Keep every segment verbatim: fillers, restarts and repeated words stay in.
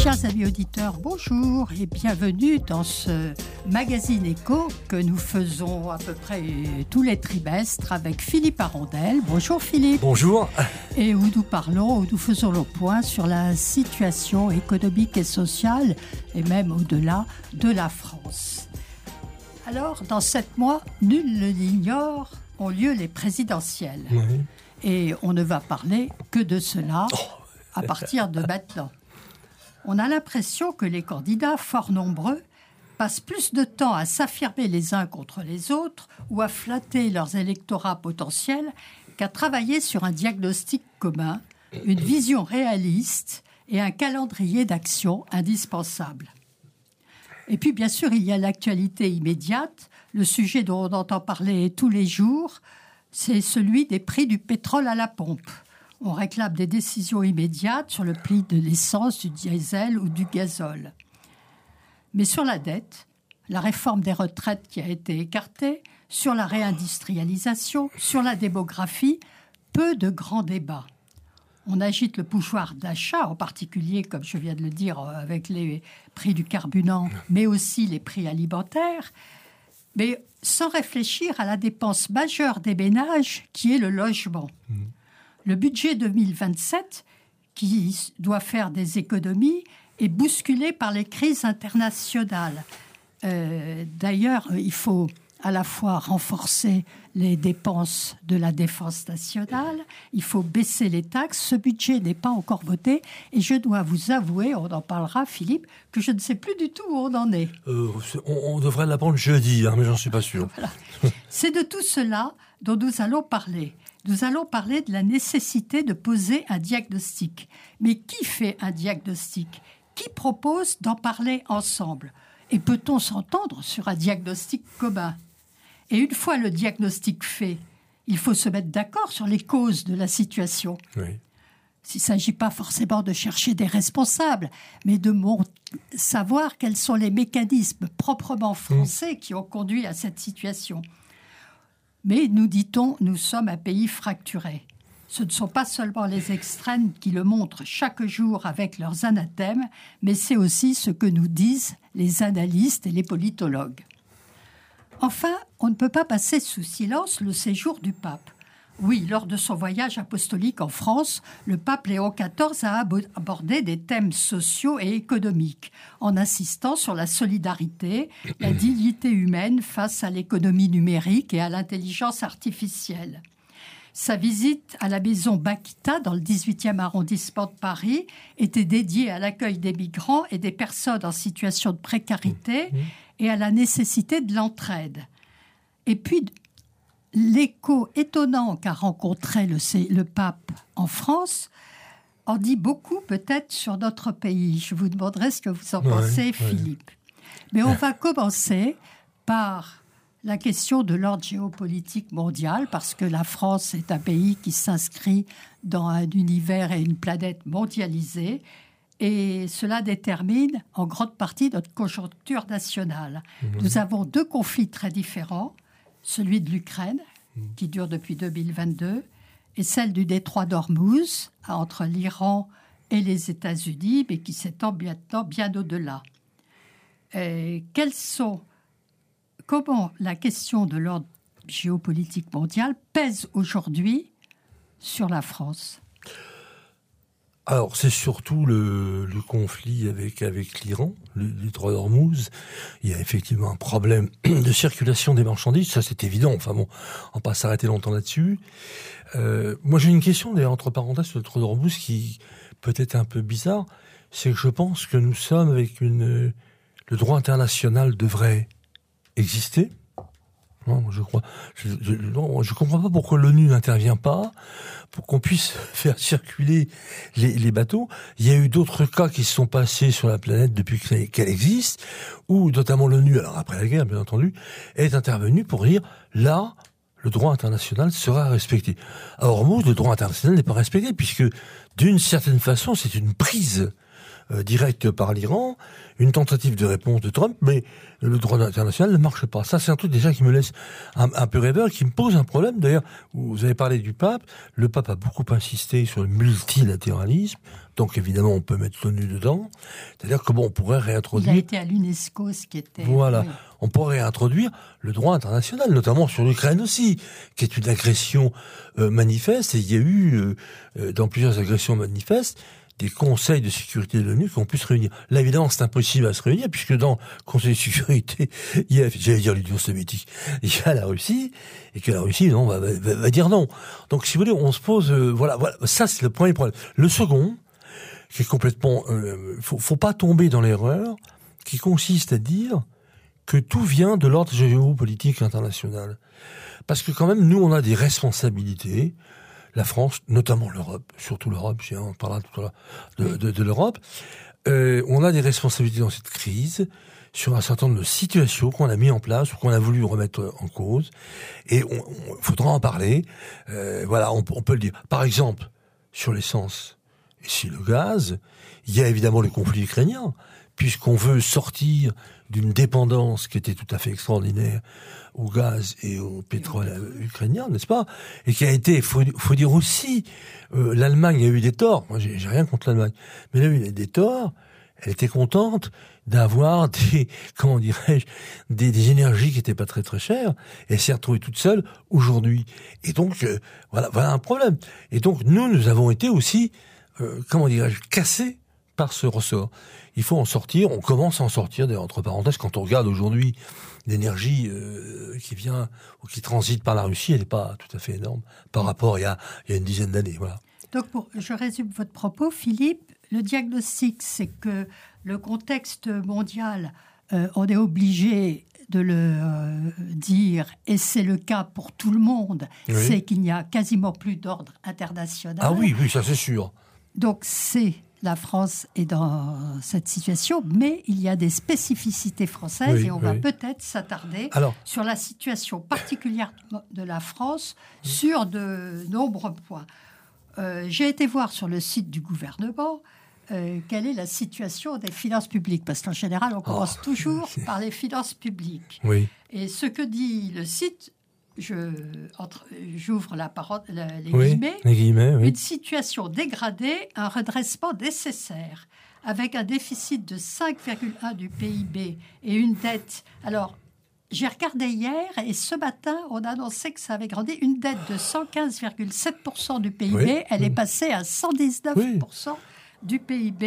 Chers amis auditeurs, bonjour et bienvenue dans ce magazine Écho que nous faisons à peu près tous les trimestres avec Philippe Arondel. Bonjour Philippe. Bonjour. Et où nous parlons, où nous faisons le point sur la situation économique et sociale et même au-delà de la France. Alors, dans sept mois, nul ne l'ignore, ont lieu les présidentielles. Oui. Et on ne va parler que de cela oh. à partir de maintenant. On a l'impression que les candidats, fort nombreux, passent plus de temps à s'affirmer les uns contre les autres ou à flatter leurs électorats potentiels qu'à travailler sur un diagnostic commun, une vision réaliste et un calendrier d'action indispensable. Et puis, bien sûr, il y a l'actualité immédiate. Le sujet dont on entend parler tous les jours, c'est celui des prix du pétrole à la pompe. On réclame des décisions immédiates sur le prix de l'essence, du diesel ou du gazole. Mais sur la dette, la réforme des retraites qui a été écartée, sur la réindustrialisation, sur la démographie, peu de grands débats. On agite le pouvoir d'achat, en particulier, comme je viens de le dire, avec les prix du carburant, mais aussi les prix alimentaires, mais sans réfléchir à la dépense majeure des ménages, qui est le logement. Mmh. Le budget deux mille vingt-sept, qui doit faire des économies, est bousculé par les crises internationales. Euh, d'ailleurs, il faut à la fois renforcer les dépenses de la défense nationale, il faut baisser les taxes. Ce budget n'est pas encore voté et je dois vous avouer, on en parlera Philippe, que je ne sais plus du tout où on en est. Euh, on, on devrait l'apprendre jeudi, hein, mais j'en suis pas sûr. Voilà. C'est de tout cela dont nous allons parler. Nous allons parler de la nécessité de poser un diagnostic. Mais qui fait un diagnostic ? Qui propose d'en parler ensemble ? Et peut-on s'entendre sur un diagnostic commun ? Et une fois le diagnostic fait, il faut se mettre d'accord sur les causes de la situation. Oui. Il ne s'agit pas forcément de chercher des responsables, mais de mon... savoir quels sont les mécanismes proprement français qui ont conduit à cette situation. Mais nous dit-on, nous sommes un pays fracturé. Ce ne sont pas seulement les extrêmes qui le montrent chaque jour avec leurs anathèmes, mais c'est aussi ce que nous disent les analystes et les politologues. Enfin, on ne peut pas passer sous silence le séjour du pape. Oui, lors de son voyage apostolique en France, le pape Léon quatorze a abordé des thèmes sociaux et économiques, en insistant sur la solidarité, la dignité humaine face à l'économie numérique et à l'intelligence artificielle. Sa visite à la maison Bakita, dans le dix-huitième arrondissement de Paris, était dédiée à l'accueil des migrants et des personnes en situation de précarité et à la nécessité de l'entraide. Et puis, l'écho étonnant qu'a rencontré le, le pape en France en dit beaucoup peut-être sur notre pays. Je vous demanderai ce que vous en pensez, ouais, Philippe. Ouais. Mais on va commencer par la question de l'ordre géopolitique mondial, parce que la France est un pays qui s'inscrit dans un univers et une planète mondialisée, et cela détermine en grande partie notre conjoncture nationale. Mmh. Nous avons deux conflits très différents, celui de l'Ukraine, mmh. qui dure depuis deux mille vingt-deux, et celle du détroit d'Ormuz, entre l'Iran et les États-Unis, mais qui s'étend maintenant bien au-delà. Et quels sont... Comment la question de l'ordre géopolitique mondial pèse aujourd'hui sur la France ? Alors, c'est surtout le, le conflit avec, avec l'Iran, le détroit d'Ormuz. Il y a effectivement un problème de circulation des marchandises, ça c'est évident. Enfin bon, on va pas s'arrêter longtemps là-dessus. Euh, moi j'ai une question, d'ailleurs, entre parenthèses, sur le détroit d'Ormuz qui peut être un peu bizarre. C'est que je pense que nous sommes avec une... Le droit international devrait exister. Non, je crois. Je, je, non, je comprends pas pourquoi l'ONU n'intervient pas pour qu'on puisse faire circuler les, les bateaux. Il y a eu d'autres cas qui se sont passés sur la planète depuis qu'elle existe, où notamment l'ONU, alors après la guerre bien entendu, est intervenue pour dire là, le droit international sera respecté. Alors, Hormuz, le droit international n'est pas respecté puisque d'une certaine façon, c'est une prise euh, directe par l'Iran, une tentative de réponse de Trump, mais le droit international ne marche pas. Ça, c'est un truc déjà qui me laisse un, un peu rêveur, qui me pose un problème. D'ailleurs, vous avez parlé du pape. Le pape a beaucoup insisté sur le multilatéralisme. Donc, évidemment, on peut mettre l'ONU dedans. C'est-à-dire que bon, on pourrait réintroduire... Il a été à l'UNESCO, ce qui était... Voilà. Oui. On pourrait réintroduire le droit international, notamment sur l'Ukraine aussi, qui est une agression euh, manifeste. Et il y a eu, euh, dans plusieurs agressions manifestes, des conseils de sécurité de l'ONU qui ont pu se réunir. Là, évidemment, c'est impossible à se réunir, puisque dans le Conseil de sécurité, il y a, j'allais dire l'Union soviétique, il y a la Russie, et que la Russie, non, va, va, va dire non. Donc, si vous voulez, on se pose, euh, voilà, voilà, ça, c'est le premier problème. Le second, qui est complètement, euh, faut, faut pas tomber dans l'erreur, qui consiste à dire que tout vient de l'ordre géopolitique international. Parce que quand même, nous, on a des responsabilités. La France, notamment l'Europe, surtout l'Europe, on parlera tout à l'heure de, de, de l'Europe, euh, on a des responsabilités dans cette crise sur un certain nombre de situations qu'on a mis en place ou qu'on a voulu remettre en cause. Et on, on faudra en parler. Euh, voilà, on, on peut le dire. Par exemple, sur l'essence et sur le gaz, il y a évidemment le conflit ukrainien, puisqu'on veut sortir d'une dépendance qui était tout à fait extraordinaire au gaz et au pétrole ukrainien, n'est-ce pas? Et qui a été, faut, faut dire aussi, euh, l'Allemagne a eu des torts. Moi, j'ai, j'ai rien contre l'Allemagne, mais elle a eu des torts. Elle était contente d'avoir des, comment dirais-je, des, des énergies qui étaient pas très très chères. Et elle s'est retrouvée toute seule aujourd'hui. Et donc, euh, voilà, voilà un problème. Et donc, nous, nous avons été aussi, euh, comment dirais-je, cassés par ce ressort. Il faut en sortir, on commence à en sortir, d'ailleurs, entre parenthèses, quand on regarde aujourd'hui l'énergie euh, qui vient ou qui transite par la Russie, elle n'est pas tout à fait énorme par rapport à il y a, il y a une dizaine d'années. Voilà. Donc, pour, je résume votre propos, Philippe. Le diagnostic, c'est que le contexte mondial, euh, on est obligé de le euh, dire, et c'est le cas pour tout le monde, oui. C'est qu'il n'y a quasiment plus d'ordre international. Ah oui, oui, ça c'est sûr. Donc, c'est... La France est dans cette situation, mais il y a des spécificités françaises oui, et on oui. va peut-être s'attarder Alors, sur la situation particulière de la France sur de nombreux points. Euh, j'ai été voir sur le site du gouvernement euh, quelle est la situation des finances publiques, parce qu'en général, on commence oh, toujours c'est... par les finances publiques. Oui. Et ce que dit le site... Je, entre, j'ouvre la parole, la, les, oui, guillemets. les guillemets. Oui. Une situation dégradée, un redressement nécessaire, avec un déficit de cinq virgule un du P I B et une dette. Alors, j'ai regardé hier et ce matin, on annonçait que ça avait grandi. Une dette de cent quinze virgule sept pour cent du P I B, oui. elle est passée à cent dix-neuf pour cent oui. du P I B.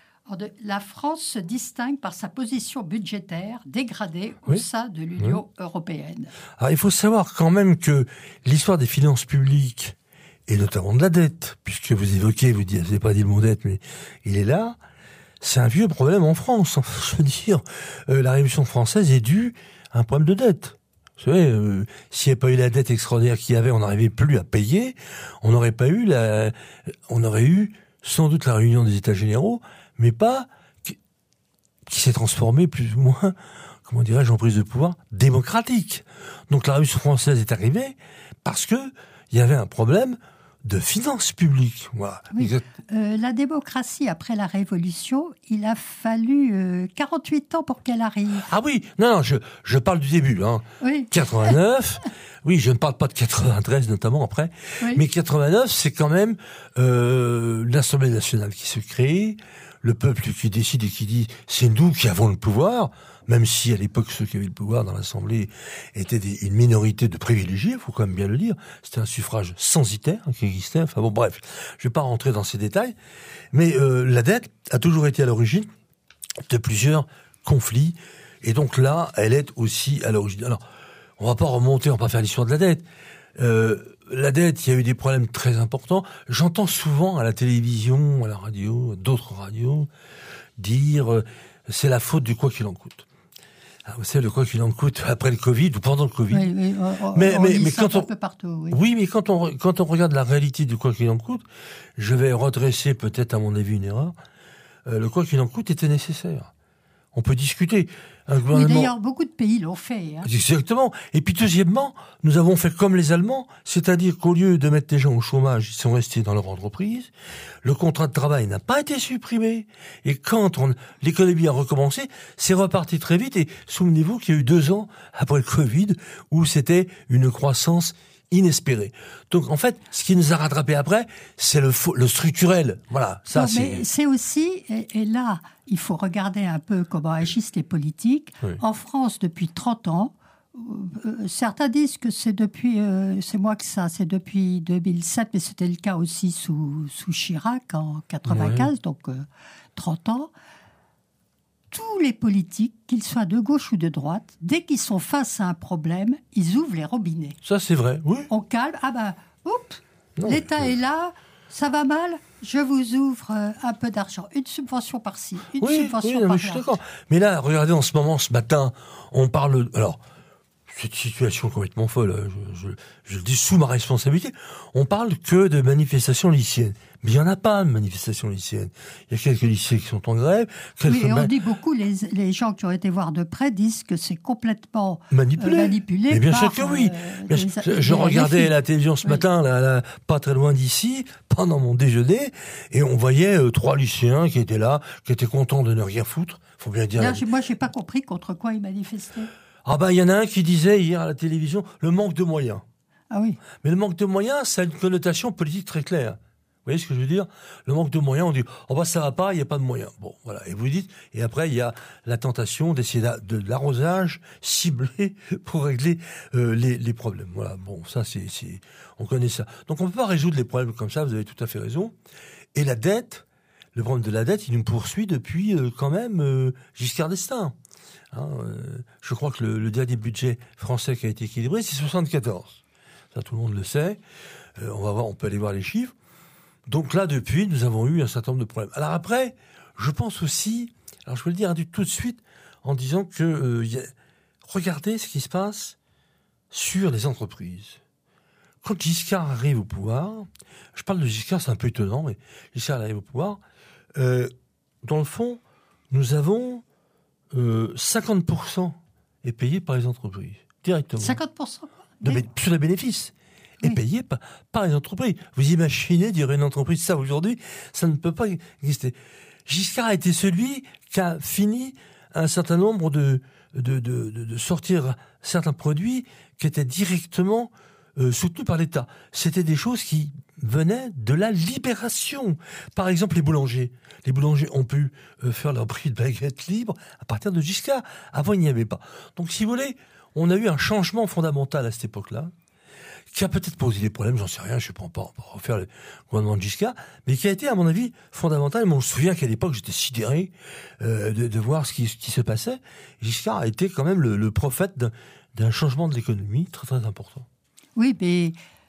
La France se distingue par sa position budgétaire dégradée au oui. sein de l'Union oui. européenne. Alors, il faut savoir quand même que l'histoire des finances publiques, et notamment de la dette, puisque vous évoquez, vous n'avez pas dit le mot dette, mais il est là, c'est un vieux problème en France. Je veux dire, euh, la Révolution française est due à un problème de dette. Vous savez, euh, s'il n'y avait pas eu la dette extraordinaire qu'il y avait, on n'arrivait plus à payer, on n'aurait pas eu la, on aurait eu sans doute la réunion des États généraux, mais pas qui, qui s'est transformé plus ou moins, comment dirais-je, en prise de pouvoir démocratique. Donc la Révolution française est arrivée parce que il y avait un problème de finances publiques. Voilà. Oui. Euh, la démocratie, après la Révolution, il a fallu euh, quarante-huit ans pour qu'elle arrive. Ah oui, non, non, je, je parle du début. Hein. Oui. quatre-vingt-neuf, oui, je ne parle pas de quatre-vingt-treize notamment après, oui. Mais quatre-vingt-neuf, c'est quand même euh, l'Assemblée nationale qui se crée, le peuple qui décide et qui dit « c'est nous qui avons le pouvoir », même si à l'époque ceux qui avaient le pouvoir dans l'Assemblée étaient des, une minorité de privilégiés, il faut quand même bien le dire. C'était un suffrage censitaire qui existait. Enfin bon, bref, je ne vais pas rentrer dans ces détails. Mais euh, la dette a toujours été à l'origine de plusieurs conflits. Et donc là, elle est aussi à l'origine. Alors, on ne va pas remonter, on ne va pas faire l'histoire de la dette. Euh, la dette, il y a eu des problèmes très importants. J'entends souvent à la télévision, à la radio, d'autres radios, dire euh, c'est la faute du quoi qu'il en coûte. Ah, vous savez, le quoi qu'il en coûte après le Covid ou pendant le Covid. Oui, oui, on, mais on mais, dit mais ça quand un on peu partout. Oui, oui mais quand on quand on regarde la réalité du quoi qu'il en coûte, je vais redresser peut-être à mon avis une erreur. Euh, le quoi qu'il en coûte était nécessaire. On peut discuter. Un Oui, gouvernement... d'ailleurs, beaucoup de pays l'ont fait. Hein. Exactement. Et puis, deuxièmement, nous avons fait comme les Allemands, c'est-à-dire qu'au lieu de mettre les gens au chômage, ils sont restés dans leur entreprise. Le contrat de travail n'a pas été supprimé. Et quand on... l'économie a recommencé, c'est reparti très vite. Et souvenez-vous qu'il y a eu deux ans après le Covid où c'était une croissance inespérée. Donc, en fait, ce qui nous a rattrapé après, c'est le, faux, le structurel. Voilà. Ça, non, c'est... mais c'est aussi, et, et là, il faut regarder un peu comment agissent les politiques. Oui. En France, depuis trente ans, euh, certains disent que c'est depuis, euh, c'est moi que ça, c'est depuis deux mille sept, mais c'était le cas aussi sous, sous Chirac en quatre-vingt-quinze, oui. donc euh, trente ans. Tous les politiques, qu'ils soient de gauche ou de droite, dès qu'ils sont face à un problème, ils ouvrent les robinets. Ça, c'est vrai, oui. On calme. Ah ben, oups, non, l'État mais... est là, ça va mal, je vous ouvre euh, un peu d'argent. Une subvention par-ci, une oui, subvention oui, non, par-là. Je suis d'accord. Mais là, regardez, en ce moment, ce matin, on parle... Alors, cette situation complètement folle, je, je, je le dis sous ma responsabilité, on parle que de manifestations lycéennes. Mais il n'y en a pas de manifestations lycéennes. Il y a quelques lycées qui sont en grève. Oui, et on ma... dit beaucoup, les, les gens qui ont été voir de près disent que c'est complètement manipulé. Euh, manipulé Mais bien par, sûr que oui. Euh, bien les, je les, je regardais la télévision ce oui. matin, là, là, pas très loin d'ici, pendant mon déjeuner, et on voyait euh, trois lycéens qui étaient là, qui étaient contents de ne rien foutre. Faut bien dire. Là, la... Moi, j'ai pas compris contre quoi ils manifestaient. Ah ben, il y en a un qui disait hier à la télévision le manque de moyens. Ah oui. Mais le manque de moyens, ça a une connotation politique très claire. Vous voyez ce que je veux dire? Le manque de moyens, on dit oh bah ça va pas, il y a pas de moyens. Bon, voilà. Et vous dites, et après il y a la tentation d'essayer de l'arrosage ciblé pour régler euh, les, les problèmes. Voilà. Bon, ça c'est, c'est, on connaît ça. Donc on peut pas résoudre les problèmes comme ça. Vous avez tout à fait raison. Et la dette, le problème de la dette, il nous poursuit depuis euh, quand même euh, Giscard d'Estaing. Hein, euh, je crois que le, le dernier budget français qui a été équilibré, c'est soixante-quatorze. Ça, tout le monde le sait. Euh, on va voir, on peut aller voir les chiffres. Donc là, depuis, nous avons eu un certain nombre de problèmes. Alors après, je pense aussi, alors je vais le dire tout de suite, en disant que euh, y a, regardez ce qui se passe sur les entreprises. Quand Giscard arrive au pouvoir, je parle de Giscard, c'est un peu étonnant, mais Giscard arrive au pouvoir, euh, dans le fond, nous avons euh, cinquante pour cent est payé par les entreprises, directement. cinquante pour cent quoi de, mais... Sur les bénéfices. Est oui. payé par, par les entreprises. Vous imaginez dire une entreprise ça aujourd'hui, ça ne peut pas exister. Giscard a été celui qui a fini un certain nombre de, de, de, de, de sortir certains produits qui étaient directement euh, soutenus par l'État. C'était des choses qui venaient de la libération. Par exemple, les boulangers. Les boulangers ont pu euh, faire leur prix de baguette libre à partir de Giscard. Avant, il n'y avait pas. Donc, si vous voulez, on a eu un changement fondamental à cette époque-là, qui a peut-être posé des problèmes, j'en sais rien, je ne sais pas, on va refaire le gouvernement de Giscard, mais qui a été, à mon avis, fondamental. Moi, je me souviens qu'à l'époque, j'étais sidéré euh, de, de voir ce qui, ce qui se passait. Giscard a été quand même le, le prophète d'un, d'un changement de l'économie très, très important. Oui, mais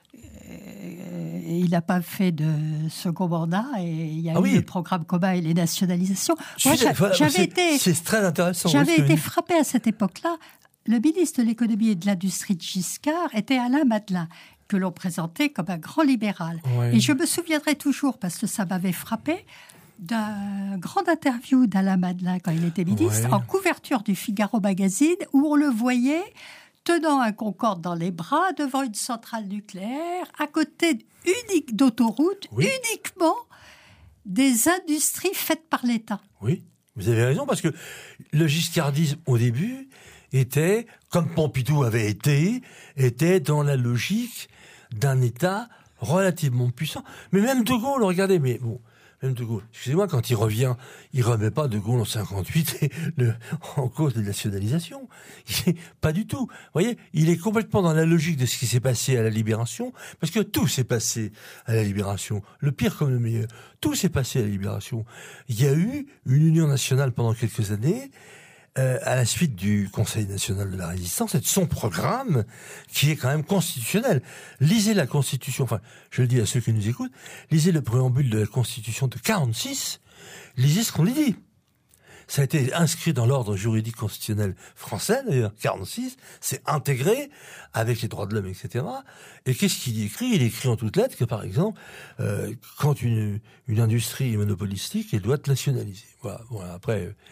euh, il n'a pas fait de second mandat et il y a ah eu oui. le programme commun et les nationalisations. Moi, j'a, voilà, j'avais c'est, été, c'est très intéressant. J'avais été frappé à cette époque-là. Le ministre de l'économie et de l'industrie de Giscard était Alain Madelin, que l'on présentait comme un grand libéral. Oui. Et je me souviendrai toujours, parce que ça m'avait frappé, d'un grand interview d'Alain Madelin quand il était ministre, oui. en couverture du Figaro Magazine, où on le voyait tenant un Concorde dans les bras devant une centrale nucléaire, à côté unique d'autoroutes, oui. uniquement des industries faites par l'État. Oui, vous avez raison, parce que le giscardisme, au début, était, comme Pompidou avait été, était dans la logique d'un État relativement puissant. Mais même De Gaulle, regardez, mais bon, même De Gaulle, excusez-moi, quand il revient, il remet pas De Gaulle en cinquante-huit et le, en cause de la nationalisation. Il est, pas du tout. Vous voyez, il est complètement dans la logique de ce qui s'est passé à la Libération, parce que tout s'est passé à la Libération. Le pire comme le meilleur. Tout s'est passé à la Libération. Il y a eu une union nationale pendant quelques années, Euh, à la suite du Conseil national de la résistance et de son programme, qui est quand même constitutionnel. Lisez la Constitution, enfin, je le dis à ceux qui nous écoutent, lisez le préambule de la Constitution de quarante-six, lisez ce qu'on y dit. Ça a été inscrit dans l'ordre juridique constitutionnel français, d'ailleurs, quarante-six, c'est intégré avec les droits de l'homme, et cetera. Et qu'est-ce qu'il écrit? Il écrit en toutes lettres que, par exemple, euh, quand une, une industrie est monopolistique, elle doit être nationalisée. Voilà. Voilà. Après,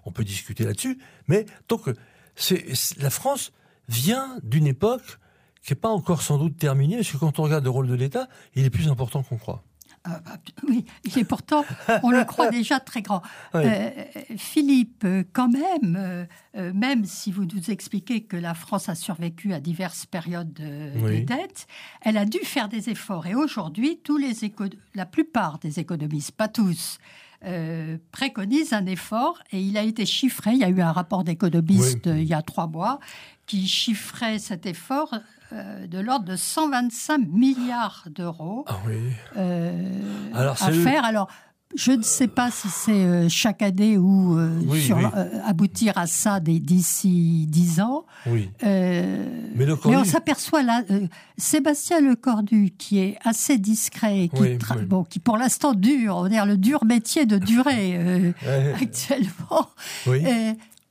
on peut discuter là-dessus. Mais donc, c'est, c'est, la France vient d'une époque qui n'est pas encore sans doute terminée, parce que quand on regarde le rôle de l'État, il est plus important qu'on croit. Euh, bah, oui, il est pourtant, on le croit déjà très grand. Oui. Euh, Philippe, quand même, euh, même si vous nous expliquez que la France a survécu à diverses périodes de, oui. de dette, elle a dû faire des efforts. Et aujourd'hui, tous les éco- la plupart des économistes, pas tous, euh, préconisent un effort. Et il a été chiffré, il y a eu un rapport d'économistes oui. euh, il y a trois mois, qui chiffrait cet effort euh, de l'ordre de cent vingt-cinq milliards d'euros ah oui. euh, Alors, à faire. Le... Alors, je ne sais pas si c'est euh, chaque année ou euh, oui, sur, oui. Euh, aboutir à ça des, d'ici dix ans. Oui. Euh, mais, Lecordu... mais on s'aperçoit là, euh, Sébastien Lecordu, qui est assez discret, et qui, oui, tra... oui. Bon, qui pour l'instant dure, on va dire le dur métier de durer euh, ouais. actuellement. Oui. Euh,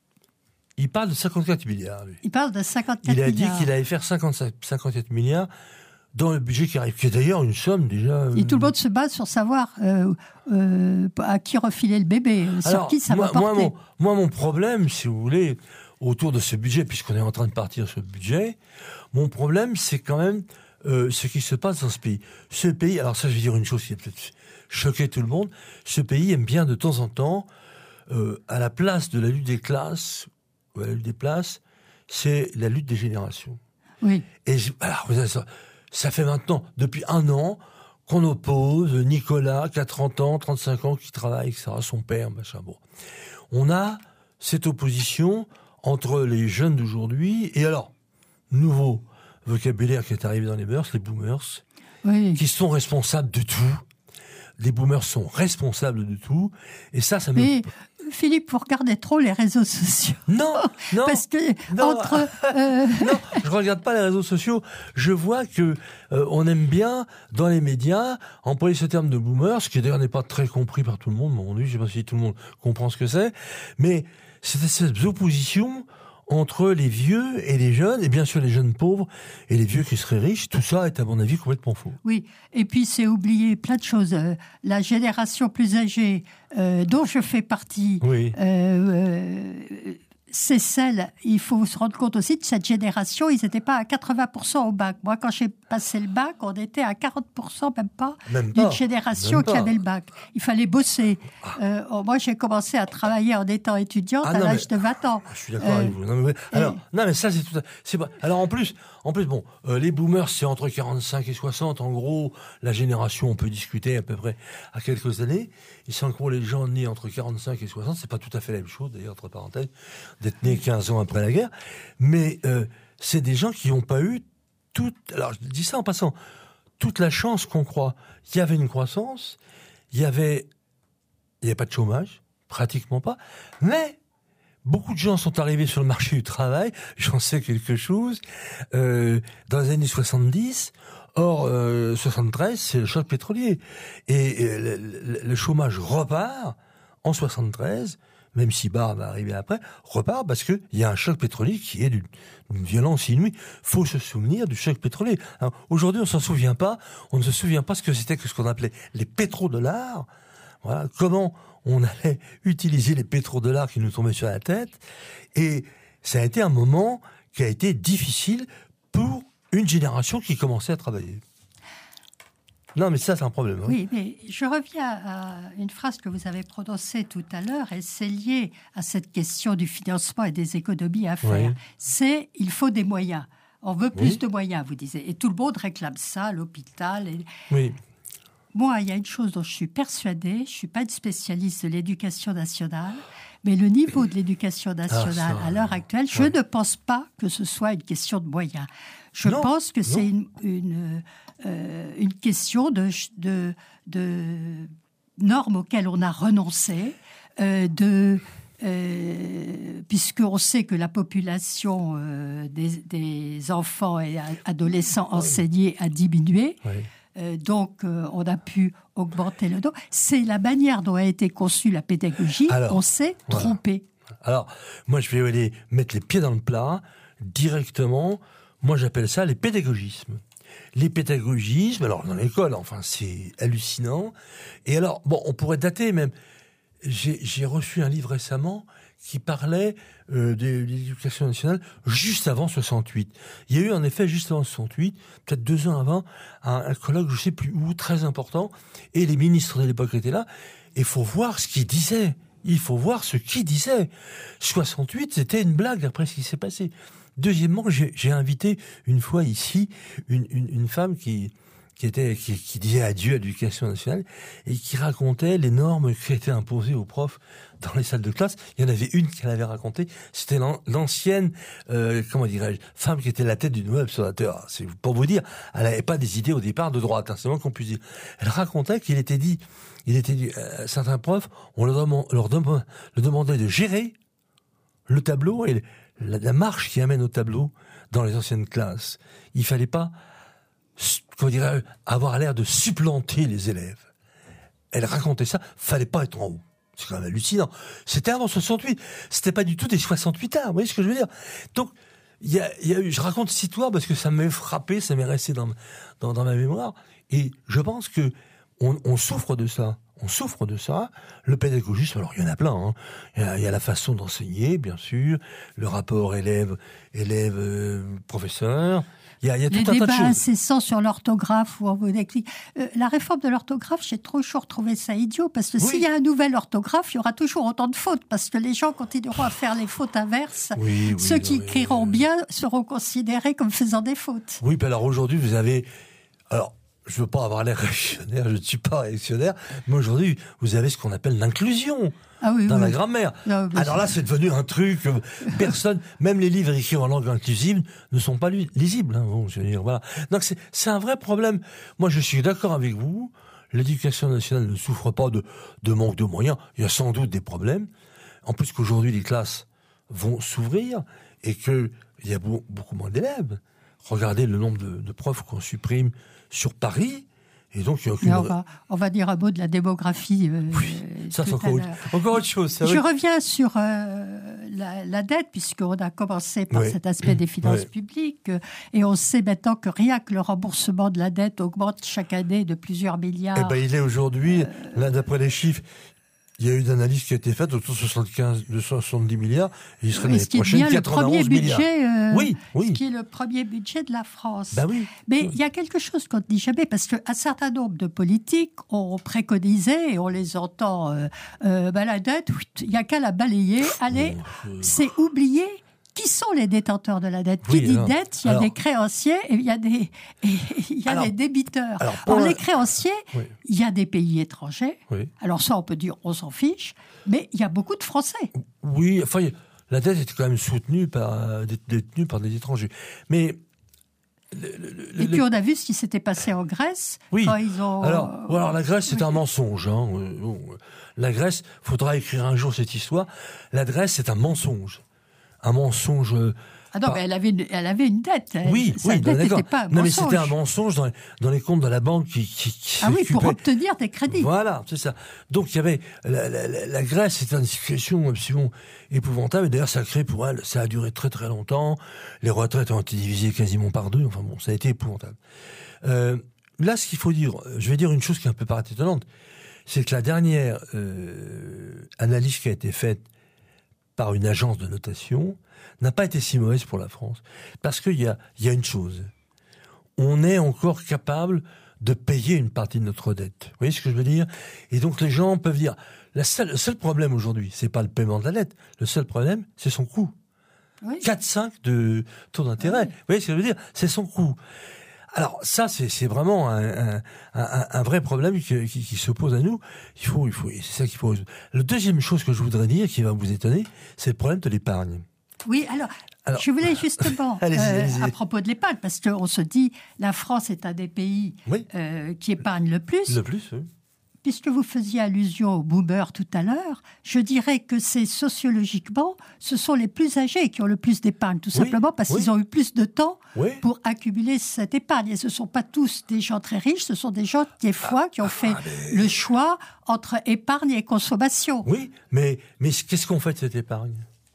Il parle de cinquante-quatre milliards, lui. Il parle de cinquante-quatre milliards. Il a milliards. dit qu'il allait faire cinquante-quatre milliards dans le budget qui arrive, qui est d'ailleurs une somme déjà... Euh... Et tout le monde se base sur savoir euh, euh, à qui refiler le bébé, sur Alors, qui ça moi, va porter. Moi mon, moi, mon problème, si vous voulez, autour de ce budget, puisqu'on est en train de partir sur ce budget, mon problème, c'est quand même euh, ce qui se passe dans ce pays. Ce pays, alors ça, je vais dire une chose qui va peut-être choquer tout le monde, ce pays aime bien de temps en temps, euh, à la place de la lutte des classes... la lutte des places, c'est la lutte des générations. Oui. Et alors, ça, ça fait maintenant, depuis un an, qu'on oppose Nicolas, qui a trente ans, trente-cinq ans, qui travaille, et cetera, son père, machin, bon. On a cette opposition entre les jeunes d'aujourd'hui, et alors, nouveau vocabulaire qui est arrivé dans les mœurs, les boomers, oui. qui sont responsables de tout. Les boomers sont responsables de tout, et ça, ça me... Mais, Philippe, vous regardez trop les réseaux sociaux. Non, non. Parce que, non, entre... Euh... non, je regarde pas les réseaux sociaux. Je vois que euh, on aime bien, dans les médias, employer ce terme de boomer, ce qui d'ailleurs n'est pas très compris par tout le monde. Mon Dieu, je sais pas si tout le monde comprend ce que c'est. Mais c'est cette opposition entre les vieux et les jeunes, et bien sûr les jeunes pauvres et les vieux qui seraient riches, tout ça est à mon avis complètement faux. Oui, et puis c'est oublier plein de choses. Euh, la génération plus âgée, euh, dont je fais partie, oui. euh, euh, c'est celle, il faut se rendre compte aussi de cette génération, ils n'étaient pas à quatre-vingts pour cent au bac. Moi, quand j'ai passé le bac, on était à quarante pour cent, même pas, même d'une pas, génération qui avait le bac. Il fallait bosser. Ah. Euh, moi, j'ai commencé à travailler en étant étudiante ah, à l'âge mais, de vingt ans. Je suis d'accord euh, avec vous. Non mais, alors, et... non, mais ça, c'est tout à... c'est pas... Alors, en plus, en plus bon, euh, les boomers, c'est entre quarante-cinq et soixante. En gros, la génération, on peut discuter à peu près à quelques années. Et c'est en gros, les gens nés entre quarante-cinq et soixante, c'est pas tout à fait la même chose, d'ailleurs, entre parenthèses, d'être né quinze ans après la guerre. Mais euh, c'est des gens qui n'ont pas eu toute... Alors, je dis ça en passant. Toute la chance qu'on croit. Il y avait une croissance, il y avait... Il n'y avait pas de chômage, pratiquement pas. Mais... Beaucoup de gens sont arrivés sur le marché du travail, j'en sais quelque chose, euh, dans les années soixante-dix. Or, euh, soixante-treize, c'est le choc pétrolier. Et, et le, le, le chômage repart en soixante-treize, même si Barre va arriver après, repart parce qu'il y a un choc pétrolier qui est d'une, d'une violence inouïe. Faut se souvenir du choc pétrolier. Alors, aujourd'hui, on s'en souvient pas. On ne se souvient pas ce que c'était que ce qu'on appelait les pétrodollars. Voilà, comment on allait utiliser les pétrodollars qui nous tombaient sur la tête. Et ça a été un moment qui a été difficile pour une génération qui commençait à travailler. Non, mais ça, c'est un problème. Hein. Oui, mais je reviens à une phrase que vous avez prononcée tout à l'heure, et c'est lié à cette question du financement et des économies à faire. Oui. C'est, il faut des moyens. On veut plus oui. de moyens, vous disiez. Et tout le monde réclame ça, l'hôpital. Et... Oui. Moi, il y a une chose dont je suis persuadée, je ne suis pas une spécialiste de l'éducation nationale, mais le niveau de l'éducation nationale ah, ça, à l'heure actuelle, je ouais. ne pense pas que ce soit une question de moyens. Je non, pense que non. c'est une, une, euh, une question de, de, de normes auxquelles on a renoncé, euh, de... Euh, puisqu'on sait que la population euh, des, des enfants et adolescents oui. enseignés a diminué. Oui. Euh, donc, euh, on a pu augmenter le dos. C'est la manière dont a été conçue la pédagogie. Alors, on s'est voilà. trompé. Alors, moi, je vais aller mettre les pieds dans le plat directement. Moi, j'appelle ça les pédagogismes. Les pédagogismes, alors dans l'école, enfin, c'est hallucinant. Et alors, bon, on pourrait dater même. J'ai, j'ai reçu un livre récemment qui parlait euh, de, de l'éducation nationale juste avant soixante-huit. Il y a eu en effet juste avant soixante-huit, peut-être deux ans avant, un, un colloque, je sais plus où, très important, et les ministres de l'époque étaient là. Et il faut voir ce qu'ils disaient. Il faut voir ce qu'ils disaient. soixante-huit, c'était une blague après ce qui s'est passé. Deuxièmement, j'ai, j'ai invité une fois ici une, une, une femme qui qui était qui, qui disait adieu à l'éducation nationale et qui racontait les normes qui étaient imposées aux profs dans les salles de classe. Il y en avait une qu'elle avait racontée, c'était l'ancienne euh, comment dirais-je, femme qui était la tête du nouvel observateur. C'est pour vous dire, elle n'avait pas des idées au départ de droite, hein, c'est moins qu'on puisse dire. Elle racontait qu'il était dit, il était dit, euh, certains profs, on leur, dem- leur dem- leur demandait de gérer le tableau et la, la marche qui amène au tableau dans les anciennes classes. Il fallait pas comment dirais, avoir l'air de supplanter les élèves. Elle racontait ça, fallait pas être en haut. C'est quand même hallucinant. C'était avant soixante-huit. C'était pas du tout des soixante-huit ans. Vous voyez ce que je veux dire? Donc, il y a, il y a eu, je raconte cette histoire parce que ça m'avait frappé, ça m'est resté dans, dans, dans ma mémoire. Et je pense que on, on souffre de ça. On souffre de ça. Le pédagogisme, alors il y en a plein. Hein. Il, y a, il y a la façon d'enseigner, bien sûr. Le rapport élève, élève, euh, professeur. Il y a, il y a tout les un tas de débats choses. incessants sur l'orthographe où on vous explique. Euh, la réforme de l'orthographe, j'ai toujours trouvé ça idiot parce que oui. S'il y a un nouvel orthographe, il y aura toujours autant de fautes parce que les gens continueront à faire les fautes inverses. Oui, oui, Ceux qui oui, écriront oui. bien seront considérés comme faisant des fautes. Oui, puis alors aujourd'hui, vous avez... Alors, je veux pas avoir l'air réactionnaire, je ne suis pas réactionnaire, mais aujourd'hui, vous avez ce qu'on appelle l'inclusion. Ah oui, dans oui. la grammaire. Non, alors là, c'est devenu un truc, euh, personne, même les livres écrits en langue inclusive ne sont pas lisibles. Hein, bon, je veux dire, voilà. Donc c'est, c'est un vrai problème. Moi, je suis d'accord avec vous. L'éducation nationale ne souffre pas de, de manque de moyens. Il y a sans doute des problèmes. En plus qu'aujourd'hui, les classes vont s'ouvrir et qu'il y a beaucoup moins d'élèves. Regardez le nombre de, de profs qu'on supprime sur Paris. Et donc, il y a aucune... on, va, on va dire un mot de la démographie. Euh, oui, ça c'est encore, encore autre chose. Je vrai. reviens sur euh, la, la dette, puisqu'on a commencé par oui. cet aspect des finances oui. publiques, euh, et on sait maintenant que rien que le remboursement de la dette augmente chaque année de plusieurs milliards. Eh ben, il est aujourd'hui, euh, là, d'après les chiffres, il y a eu une analyse qui a été faite autour de soixante-quinze, de soixante-dix milliards, et il serait l'année prochaine quatre-vingt-onze milliards. Euh, oui, oui. Ce qui est le premier budget de la France. Ben oui. Mais il oui. y a quelque chose qu'on ne dit jamais, parce qu'un certain nombre de politiques ont préconisé, et on les entend, euh, euh, ben la dette, il n'y a qu'à la balayer. Allez, oh, euh... c'est oublié. Qui sont les détenteurs de la dette? Qui oui, dit alors, dette? Il y a alors, des créanciers et il y a des, et il y a alors, des débiteurs. Alors, Or, les créanciers, oui. il y a des pays étrangers. Oui. Alors ça, on peut dire, on s'en fiche, mais il y a beaucoup de Français. Oui, enfin, la dette est quand même soutenue par, détenue par des étrangers. Mais... Le, le, le, et puis on a vu ce qui s'était passé en Grèce. Oui. Quand ils ont... alors, alors la Grèce, c'est oui. un mensonge. Hein. La Grèce, faudra écrire un jour cette histoire. La Grèce, c'est un mensonge. Un mensonge. Ah non, pas... mais elle avait, une, elle avait une dette. Oui, Sa oui, dette n'était pas un non, mensonge. mais c'était un mensonge dans les, dans les comptes de la banque qui, qui, qui Ah oui, pour obtenir des crédits. Voilà, c'est ça. Donc il y avait la, la, la, la Grèce, c'était une situation absolument épouvantable. Et d'ailleurs, ça a créé pour elle, ça a duré très très longtemps. Les retraites ont été divisées quasiment par deux. Enfin bon, ça a été épouvantable. Euh, là, ce qu'il faut dire, je vais dire une chose qui est un peu paraît étonnante, c'est que la dernière euh, analyse qui a été faite par une agence de notation, n'a pas été si mauvaise pour la France. Parce qu'il y a, il y a une chose. On est encore capable de payer une partie de notre dette. Vous voyez ce que je veux dire? Et donc les gens peuvent dire, la seule, le seul problème aujourd'hui, c'est pas le paiement de la dette. Le seul problème, c'est son coût. Oui. quatre virgule cinq de taux d'intérêt. Oui. Vous voyez ce que je veux dire? C'est son coût. Alors ça, c'est, c'est vraiment un, un, un, un vrai problème qui, qui, qui se pose à nous. Il faut, il faut, c'est ça qu'il faut. La deuxième chose que je voudrais dire, qui va vous étonner, c'est le problème de l'épargne. Oui, alors, alors je voulais justement, allez-y, euh, allez-y. à propos de l'épargne, parce qu'on se dit, la France est un des pays oui. euh, qui épargne le plus. Le plus, oui. Puisque vous faisiez allusion aux boomers tout à l'heure, je dirais que c'est sociologiquement, ce sont les plus âgés qui ont le plus d'épargne, tout oui, simplement parce oui. qu'ils ont eu plus de temps oui. pour accumuler cette épargne. Et ce ne sont pas tous des gens très riches, ce sont des gens, des fois, qui ont fait ah, mais... le choix entre épargne et consommation. Oui, mais, mais qu'est-ce qu'on fait de cette épargne ?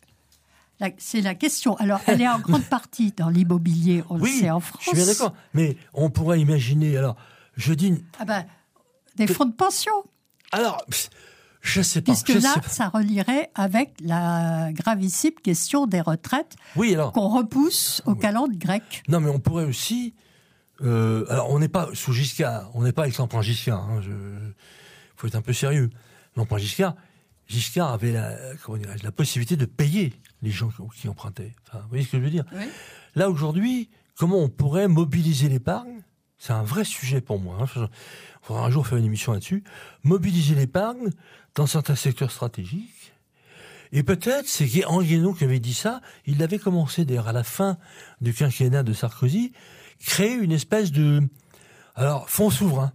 La, c'est la question. Alors, elle est en grande partie dans l'immobilier, on oui, le sait en France. Je suis bien d'accord, mais on pourrait imaginer, alors, je dis... Ah ben... Des fonds de pension. Alors, Je sais pas. Puisque je là, sais pas. ça relierait avec la gravissime question des retraites Oui, alors. qu'on repousse au calendrier grec. Non, mais on pourrait aussi. Euh, alors, on n'est pas sous Giscard, on n'est pas avec l'emprunt Giscard. Il hein, faut être un peu sérieux. L'emprunt Giscard, Giscard avait la, comment dirais-je, la possibilité de payer les gens qui, qui empruntaient. Enfin, vous voyez ce que je veux dire ? Oui. Là, aujourd'hui, comment on pourrait mobiliser l'épargne ? C'est un vrai sujet pour moi. Hein. Il faudra un jour faire une émission là-dessus. Mobiliser l'épargne dans certains secteurs stratégiques. Et peut-être, c'est Henri Guénaud qui avait dit ça, il l'avait commencé d'ailleurs à la fin du quinquennat de Sarkozy, créer une espèce de alors fonds souverain.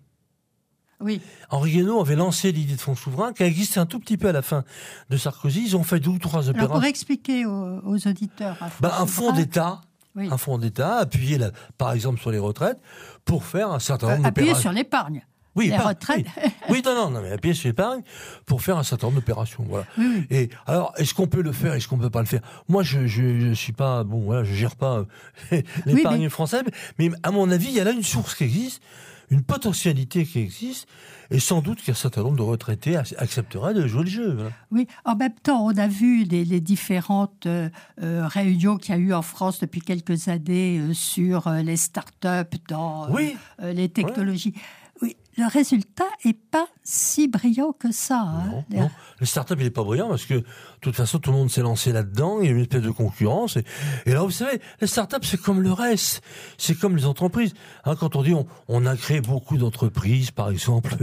Oui. Henri Guénaud avait lancé l'idée de fonds souverain qui a existé un tout petit peu à la fin de Sarkozy. Ils ont fait deux ou trois opérations. Alors pour expliquer aux, aux auditeurs, un fonds, bah, un fonds d'État, oui. un fonds d'État appuyé là, par exemple sur les retraites pour faire un certain nombre euh, d'opérations. Appuyé sur l'épargne. Oui, les pas, retraites. Oui. oui, non, non, non, mais appuyer sur l'épargne pour faire un certain nombre d'opérations, voilà. Oui, oui. Et alors, est-ce qu'on peut le faire, est-ce qu'on peut pas le faire ? Moi, je, je, je suis pas, bon, voilà, je gère pas l'épargne oui, mais... française, mais à mon avis, il y a là une source qui existe, une potentialité qui existe, et sans doute qu'un certain nombre de retraités accepteraient de jouer le jeu. Voilà. Oui, en même temps, on a vu les, les différentes euh, réunions qu'il y a eu en France depuis quelques années euh, sur euh, les start-up dans oui. euh, les technologies. Oui. Oui, le résultat est pas si brillant que ça. Hein. Non, non. Le start-up, il n'est pas brillant parce que, de toute façon, tout le monde s'est lancé là-dedans. Il y a une espèce de concurrence. Et, et là, vous savez, les start-up, c'est comme le reste. C'est comme les entreprises. Hein, quand on dit on, on a créé beaucoup d'entreprises, par exemple,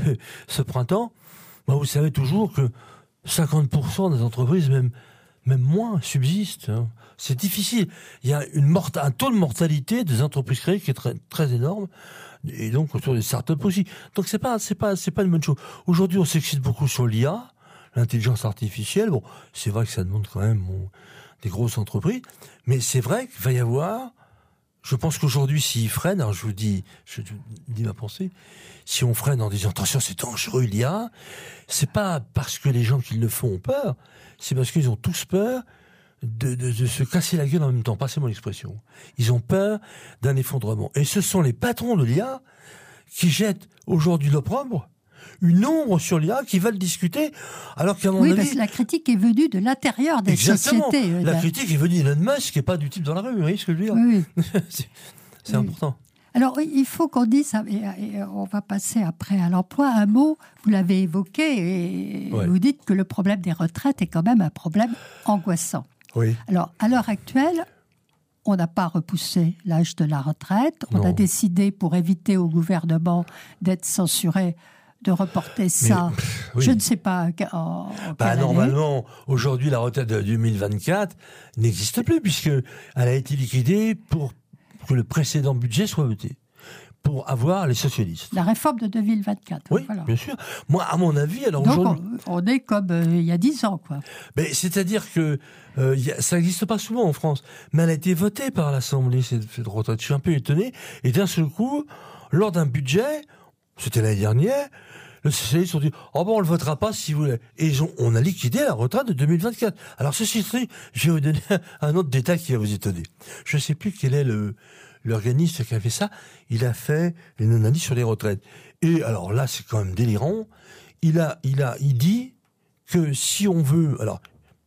ce printemps, bah, vous savez toujours que cinquante pour cent des entreprises, même, même moins, subsistent. Hein. C'est difficile. Il y a une mort, un taux de mortalité des entreprises créées qui est très, très énorme. Et donc autour des startups aussi. Donc c'est pas c'est pas c'est pas une bonne chose. Aujourd'hui, on s'excite beaucoup sur l'I A, l'intelligence artificielle. Bon, c'est vrai que ça demande quand même bon, des grosses entreprises, mais c'est vrai qu'il va y avoir. Je pense qu'aujourd'hui, s'ils freinent, alors je vous dis, je vous dis ma pensée, si on freine en disant attention, c'est dangereux l'I A, c'est pas parce que les gens qui le font ont peur, c'est parce qu'ils ont tous peur. De, de, de se casser la gueule en même temps, passez-moi l'expression. Ils ont peur d'un effondrement. Et ce sont les patrons de l'I A qui jettent aujourd'hui l'opprobre, une ombre sur l'I A, qui veulent discuter, alors qu'à mon oui, avis... Oui, parce que la critique est venue de l'intérieur des exactement, sociétés. La là. critique est venue d'Elon Musk, qui n'est pas du type dans la rue, vous voyez ce que je veux dire ? Oui, oui. c'est c'est oui. important. Alors, il faut qu'on dise, et on va passer après à l'emploi, un mot, vous l'avez évoqué, et ouais. Vous dites que le problème des retraites est quand même un problème angoissant. Oui. Alors, à l'heure actuelle, on n'a pas repoussé l'âge de la retraite. On non. a décidé, pour éviter au gouvernement d'être censuré, de reporter ça. Mais, pff, oui. Je ne sais pas en, en bah, normalement, aujourd'hui, la retraite de deux mille vingt-quatre n'existe plus, puisqu'elle a été liquidée pour que le précédent budget soit voté. Pour avoir les socialistes. La réforme de deux mille vingt-quatre. Oui, voilà. Bien sûr. Moi, à mon avis, alors donc aujourd'hui... on, on est comme euh, il y a dix ans, quoi. Mais c'est-à-dire que euh, y a, ça n'existe pas souvent en France, mais elle a été votée par l'Assemblée, cette, cette retraite. Je suis un peu étonné. Et d'un seul coup, lors d'un budget, c'était l'année dernière, les socialistes ont dit « Oh bon, on le votera pas si vous voulez. » Et ils ont, on a liquidé la retraite de deux mille vingt-quatre. Alors, ceci dit, je vais vous donner un autre détail qui va vous étonner. Je ne sais plus quel est le... L'organisme qui a fait ça, il a fait une analyse sur les retraites. Et alors là, c'est quand même délirant. Il a, il a, il dit que si on veut, alors,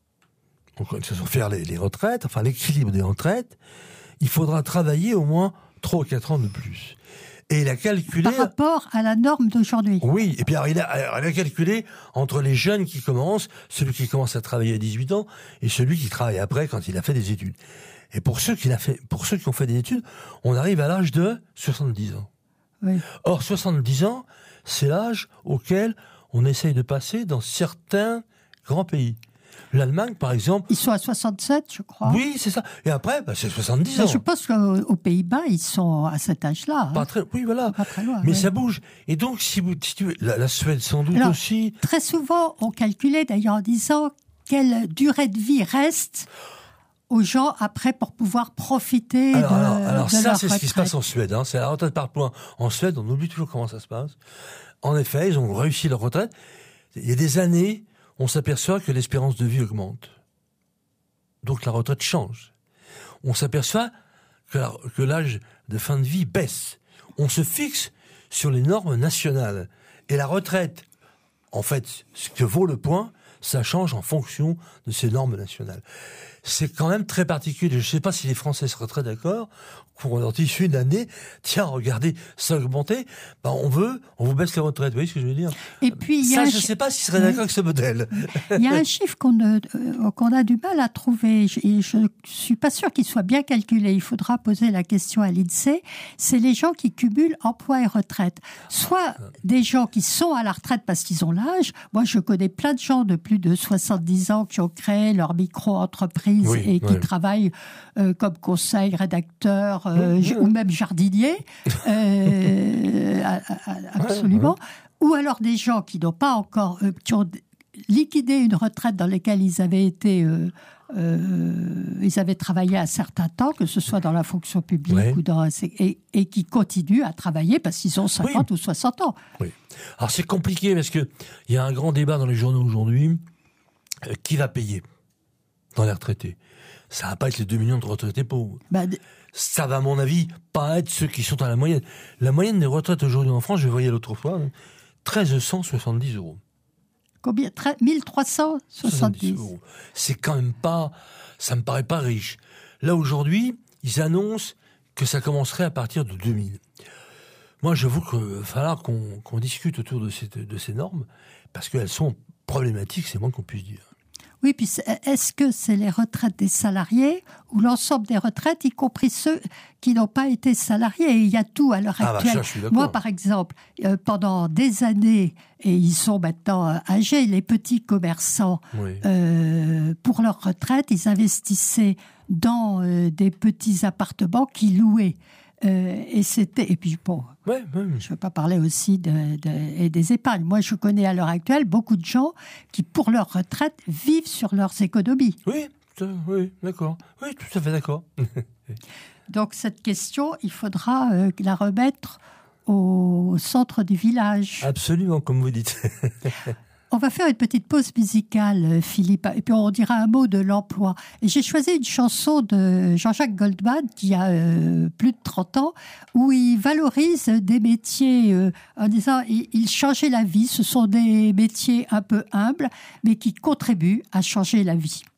faire les, les retraites, enfin l'équilibre des retraites, il faudra travailler au moins trois ou quatre ans de plus. Et il a calculé... Par rapport à la norme d'aujourd'hui. Oui, et puis alors, il, a, alors, il a calculé entre les jeunes qui commencent, celui qui commence à travailler à dix-huit ans, et celui qui travaille après quand il a fait des études. Et pour ceux qui l'a fait, pour ceux qui ont fait des études, on arrive à l'âge de soixante-dix ans. Oui. Or, soixante-dix ans, c'est l'âge auquel on essaye de passer dans certains grands pays. L'Allemagne, par exemple... Ils sont à soixante-sept, je crois. Oui, c'est ça. Et après, bah, c'est soixante-dix ans. Je pense qu'aux Pays-Bas, ils sont à cet âge-là. Pas très, oui, voilà. Pas très loin. Mais oui. ça bouge. Et donc, si vous, si tu veux, la, la Suède, sans doute alors, aussi... Très souvent, on calculait d'ailleurs en disant quelle durée de vie reste... aux gens après pour pouvoir profiter alors, de, alors, alors de ça, leur c'est retraite. ce qui se passe en Suède. Hein. C'est la retraite par points. En Suède, on oublie toujours comment ça se passe. En effet, ils ont réussi leur retraite. Il y a des années, on s'aperçoit que l'espérance de vie augmente. Donc la retraite change. On s'aperçoit que, la, que l'âge de fin de vie baisse. On se fixe sur les normes nationales. Et la retraite en fait, ce que vaut le point, ça change en fonction de ces normes nationales. C'est quand même très particulier. Je ne sais pas si les Français seraient très d'accord pour leur dire une année, tiens, regardez, ça a augmenté, ben on veut, on vous baisse les retraites. Vous voyez ce que je veux dire? Et puis, ça, je ne sais pas s'ils seraient d'accord avec ce modèle. Il y a un chiffre qu'on, euh, qu'on a du mal à trouver, et je ne suis pas sûre qu'il soit bien calculé. Il faudra poser la question à l'INSEE. C'est les gens qui cumulent emploi et retraite. Soit des gens qui sont à la retraite parce qu'ils ont l'âge. Moi, je connais plein de gens de plus de soixante-dix ans qui ont créé leur micro-entreprise oui, et qui ouais. travaillent euh, comme conseil, rédacteur euh, mmh, ou même jardinier. Euh, absolument. Ouais, ouais. Ou alors des gens qui n'ont pas encore, euh, qui ont liquidé une retraite dans laquelle ils avaient été, euh, euh, ils avaient travaillé un certain temps, que ce soit dans la fonction publique ouais. ou dans, et, et qui continuent à travailler parce qu'ils ont cinquante oui. ou soixante ans. Oui. Alors c'est compliqué parce que il y a un grand débat dans les journaux aujourd'hui. Euh, qui va payer dans les retraités? Ça va pas être les deux millions de retraités pauvres. Bah, de... Ça va, à mon avis, pas être ceux qui sont à la moyenne. La moyenne des retraites aujourd'hui en France, je voyais l'autre fois, hein, mille trois cent soixante-dix euros. Combien? mille trois cent soixante-dix euros. C'est quand même pas, ça me paraît pas riche. Là, aujourd'hui, ils annoncent que ça commencerait à partir de deux mille. Moi, j'avoue qu'il va falloir qu'on, qu'on discute autour de ces, de ces normes, parce qu'elles sont problématiques, c'est moins qu'on puisse dire. Oui, puis est-ce que c'est les retraites des salariés ou l'ensemble des retraites, y compris ceux qui n'ont pas été salariés? Et il y a tout à l'heure ah actuelle. Bah ça, je suis d'accord. Moi, par exemple, euh, pendant des années, et ils sont maintenant euh, âgés, les petits commerçants, oui. euh, pour leur retraite, ils investissaient dans euh, des petits appartements qu'ils louaient. Euh, et c'était et puis bon, ouais, ouais. je ne veux pas parler aussi de, de, et des épargnes. Moi, je connais à l'heure actuelle beaucoup de gens qui, pour leur retraite, vivent sur leurs économies. Oui, oui, d'accord. Oui, tout à fait d'accord. Donc cette question, il faudra euh, la remettre au centre du village. Absolument, comme vous dites. On va faire une petite pause musicale, Philippe, et puis on dira un mot de l'emploi. Et j'ai choisi une chanson de Jean-Jacques Goldman, qui a euh, plus de trente ans, où il valorise des métiers euh, en disant il, il changeait la vie. Ce sont des métiers un peu humbles, mais qui contribuent à changer la vie.